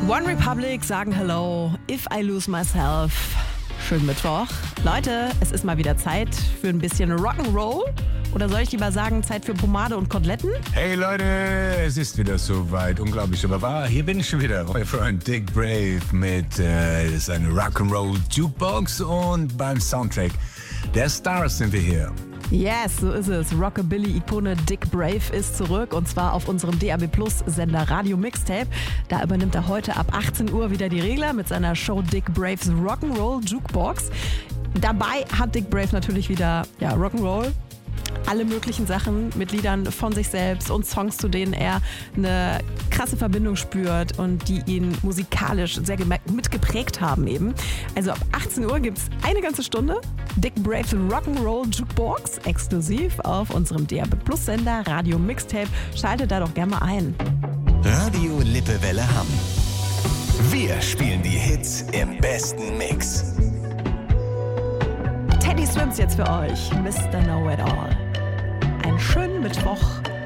One Republic sagen Hello, If I Lose Myself. Schönen Mittwoch. Leute, es ist mal wieder Zeit für ein bisschen Rock'n'Roll. Oder soll ich lieber sagen, Zeit für Pomade und Koteletten? Hey Leute, es ist wieder soweit. Unglaublich, aber wahr. Hier bin ich schon wieder. Euer Freund Dick Brave mit seiner Rock'n'Roll Jukebox und beim Soundtrack der Stars sind wir hier. Yes, so ist es. Rockabilly-Ikone Dick Brave ist zurück und zwar auf unserem DAB+-Sender Radio Mixtape. Da übernimmt er heute ab 18 Uhr wieder die Regler mit seiner Show Dick Braves Rock'n'Roll Jukebox. Dabei hat Dick Brave natürlich wieder Rock'n'Roll. Alle möglichen Sachen mit Liedern von sich selbst und Songs, zu denen er eine krasse Verbindung spürt und die ihn musikalisch sehr mitgeprägt haben eben. Also ab 18 Uhr gibt es eine ganze Stunde Dick Braves Rock'n'Roll Jukebox exklusiv auf unserem DAB+-Sender Radio Mixtape. Schaltet da doch gerne mal ein. Radio Lippewelle Hamm. Wir spielen die Hits im besten Mix. Teddy Swims jetzt für euch, Mr. Know It All. Einen schönen Mittwoch.